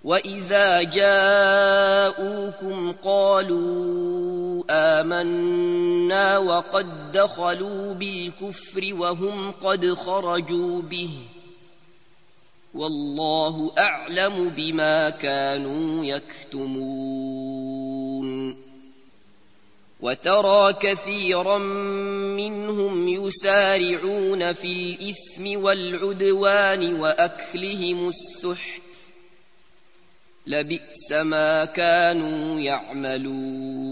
وإذا جاءوكم قالوا آمنا وقد دخلوا بالكفر وهم قد خرجوا به والله أعلم بما كانوا يكتمون وترى كثيرا منهم يسارعون في الإثم والعدوان وأكلهم السحت لبئس ما كانوا يعملون